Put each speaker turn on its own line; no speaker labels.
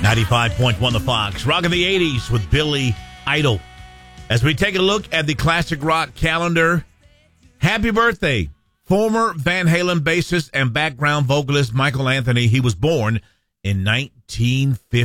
95.1 The Fox. Rocking the 80s with Billy Idol. As we take a look at the classic rock calendar, happy birthday, former Van Halen bassist and background vocalist Michael Anthony. He was born in 1950.